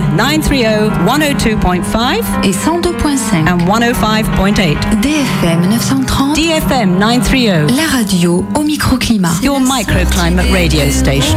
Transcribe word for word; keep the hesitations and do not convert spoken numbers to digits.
nine thirty, one oh two point five et cent deux point cinq and one oh five point eight. D F M neuf cent trente. D F M nine thirty. La radio au microclimat. Your microclimate radio station.